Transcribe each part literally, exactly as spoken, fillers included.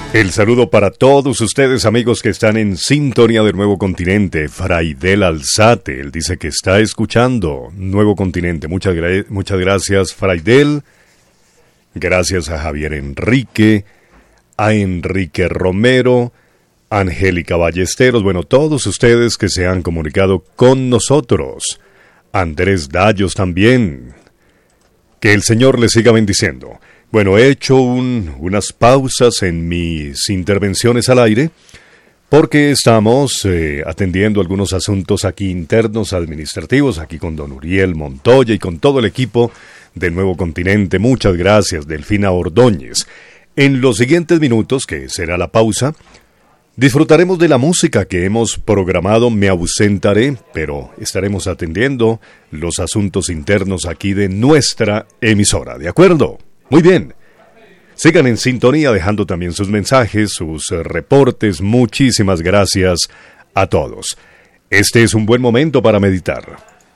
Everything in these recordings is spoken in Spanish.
El saludo para todos ustedes, amigos que están en sintonía de Nuevo Continente. Fraidel Alzate, él dice que está escuchando Nuevo Continente. Muchas, gra- muchas gracias, Fraidel. Gracias a Javier Enrique, a Enrique Romero, Angélica Ballesteros. Bueno, todos ustedes que se han comunicado con nosotros. Andrés Dallos también. Que el Señor les siga bendiciendo. Bueno, he hecho un, unas pausas en mis intervenciones al aire porque estamos eh, atendiendo algunos asuntos aquí internos administrativos, aquí con don Uriel Montoya y con todo el equipo de Nuevo Continente. Muchas gracias, Delfina Ordóñez. En los siguientes minutos, que será la pausa, disfrutaremos de la música que hemos programado. Me ausentaré, pero estaremos atendiendo los asuntos internos aquí de nuestra emisora, ¿de acuerdo? Muy bien, sigan en sintonía dejando también sus mensajes, sus eh, reportes. Muchísimas gracias a todos. Este es un buen momento para meditar.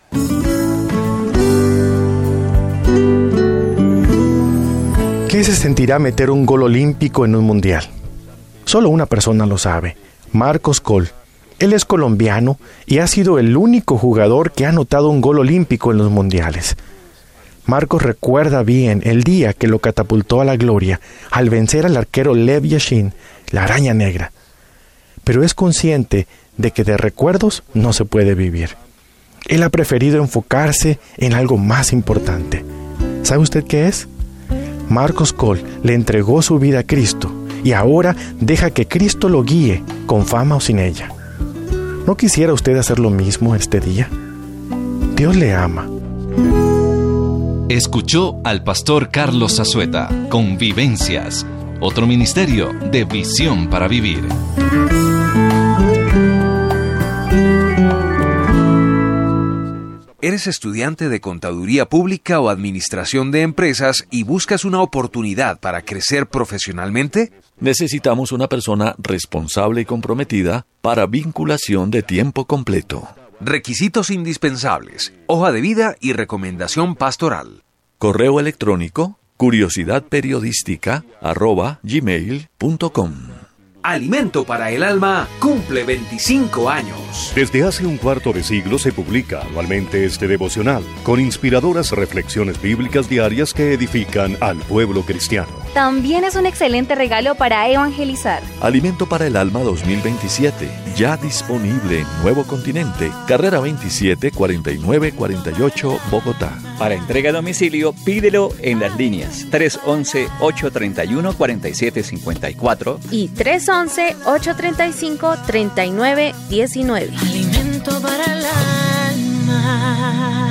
¿Qué se sentirá meter un gol olímpico en un mundial? Solo una persona lo sabe, Marcos Coll. Él es colombiano y ha sido el único jugador que ha anotado un gol olímpico en los mundiales. Marcos recuerda bien el día que lo catapultó a la gloria al vencer al arquero Lev Yashin, la araña negra. Pero es consciente de que de recuerdos no se puede vivir. Él ha preferido enfocarse en algo más importante. ¿Sabe usted qué es? Marcos Coll le entregó su vida a Cristo y ahora deja que Cristo lo guíe, con fama o sin ella. ¿No quisiera usted hacer lo mismo este día? Dios le ama. Escuchó al pastor Carlos Zazueta con Vivencias, otro ministerio de visión para vivir. ¿Eres estudiante de contaduría pública o administración de empresas y buscas una oportunidad para crecer profesionalmente? Necesitamos una persona responsable y comprometida para vinculación de tiempo completo. Requisitos indispensables: hoja de vida y recomendación pastoral. Correo electrónico curiosidadperiodística arroba gmail punto com. Alimento para el Alma cumple veinticinco años. Desde hace un cuarto de siglo se publica anualmente este devocional, con inspiradoras reflexiones bíblicas diarias que edifican al pueblo cristiano. También es un excelente regalo para evangelizar. Alimento para el Alma dos mil veintisiete, ya disponible en Nuevo Continente, carrera veintisiete cuarenta y nueve cuarenta y ocho, Bogotá. Para entrega a domicilio, pídelo en las líneas tres once, ocho treinta y uno, cuarenta y siete cincuenta y cuatro y tres once, ocho treinta y cinco, treinta y nueve diecinueve. Alimento para el alma.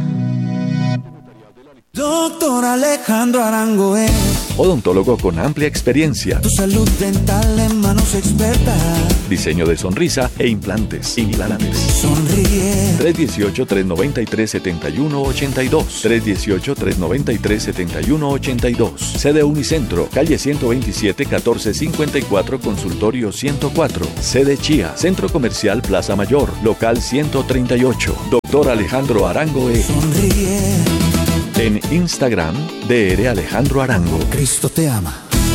Doctor Alejandro Arango es odontólogo con amplia experiencia. Tu salud dental en manos expertas. Diseño de sonrisa e implantes. Implantes. Sonríe. tres dieciocho, tres noventa y tres, setenta y uno ochenta y dos. tres dieciocho, tres noventa y tres, setenta y uno ochenta y dos. Sede Unicentro, calle ciento veintisiete, catorce cincuenta y cuatro, consultorio ciento cuatro. Sede Chía, Centro Comercial Plaza Mayor, local ciento treinta y ocho. Doctor Alejandro Arango E. Sonríe. En Instagram, D R Alejandro Arango. Cristo te ama.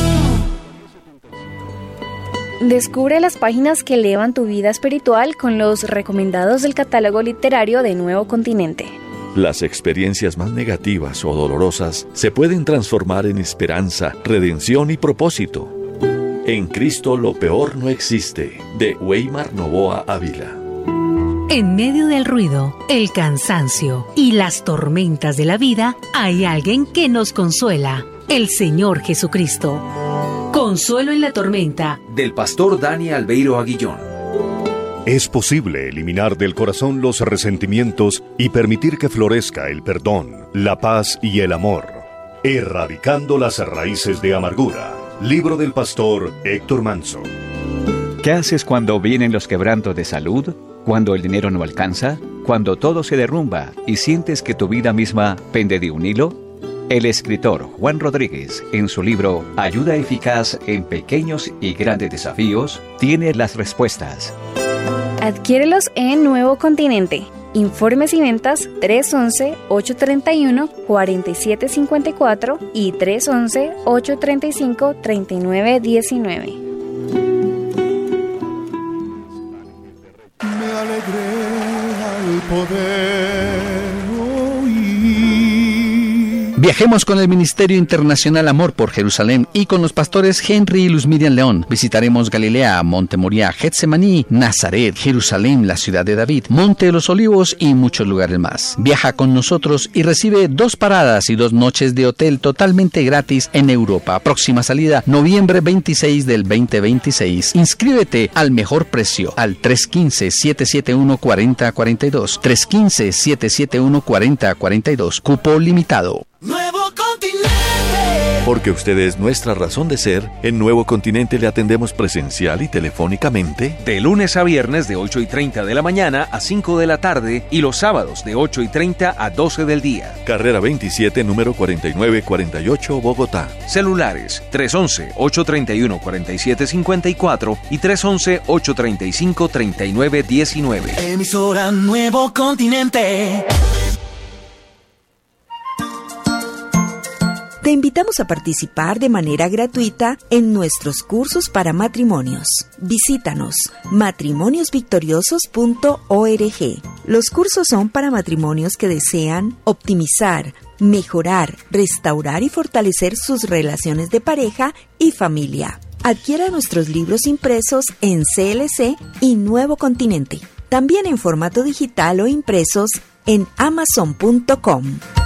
Descubre las páginas que elevan tu vida espiritual con los recomendados del catálogo literario de Nuevo Continente. Las experiencias más negativas o dolorosas se pueden transformar en esperanza, redención y propósito. En Cristo lo peor no existe, de Weimar Novoa Ávila. En medio del ruido, el cansancio y las tormentas de la vida, hay alguien que nos consuela, el Señor Jesucristo. Consuelo en la tormenta. Del pastor Dani Albeiro Aguillón. Es posible eliminar del corazón los resentimientos y permitir que florezca el perdón, la paz y el amor, erradicando las raíces de amargura. Libro del pastor Héctor Manso. ¿Qué haces cuando vienen los quebrantos de salud? ¿Cuando el dinero no alcanza? ¿Cuando todo se derrumba y sientes que tu vida misma pende de un hilo? El escritor Juan Rodríguez, en su libro Ayuda eficaz en pequeños y grandes desafíos, tiene las respuestas. Adquiérelos en Nuevo Continente. Informes y ventas tres once, ocho treinta y uno, cuarenta y siete cincuenta y cuatro y tres once, ocho treinta y cinco, treinta y nueve diecinueve. Me alegré al poder oír. Viajemos con el Ministerio Internacional Amor por Jerusalén y con los pastores Henry y Luz Miriam León. Visitaremos Galilea, Monte Moriah, Getsemaní, Nazaret, Jerusalén, la ciudad de David, Monte de los Olivos y muchos lugares más. Viaja con nosotros y recibe dos paradas y dos noches de hotel totalmente gratis en Europa. Próxima salida, noviembre veintiséis del veinte veintiséis. Inscríbete al mejor precio al tres uno cinco, siete siete uno, cuatro cero cuatro dos. tres uno cinco, siete siete uno, cuatro cero cuatro dos. Cupo limitado. Nuevo Continente. Porque usted es nuestra razón de ser, en Nuevo Continente le atendemos presencial y telefónicamente. De lunes a viernes de ocho y treinta de la mañana a cinco de la tarde y los sábados de ocho y treinta a doce del día. Carrera veintisiete, número cuarenta y nueve cuarenta y ocho, Bogotá. Celulares tres once, ocho treinta y uno, cuarenta y siete cincuenta y cuatro y tres once, ocho treinta y cinco, treinta y nueve diecinueve. Emisora Nuevo Continente. Te invitamos a participar de manera gratuita en nuestros cursos para matrimonios. Visítanos matrimonios victoriosos punto org. Los cursos son para matrimonios que desean optimizar, mejorar, restaurar y fortalecer sus relaciones de pareja y familia. Adquiera nuestros libros impresos en C L C y Nuevo Continente. También en formato digital o impresos en amazon punto com.